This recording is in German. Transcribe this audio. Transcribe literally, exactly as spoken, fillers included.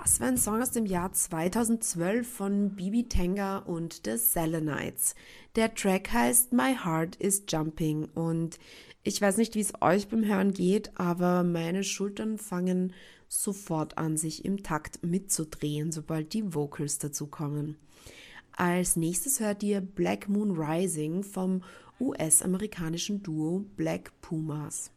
Das war ein Song aus dem Jahr zweitausendzwölf von Bibi Tenga und The Selenites. Der Track heißt My Heart is Jumping und ich weiß nicht, wie es euch beim Hören geht, aber meine Schultern fangen sofort an, sich im Takt mitzudrehen, sobald die Vocals dazu kommen. Als nächstes hört ihr Black Moon Rising vom U S-amerikanischen Duo Black Pumas.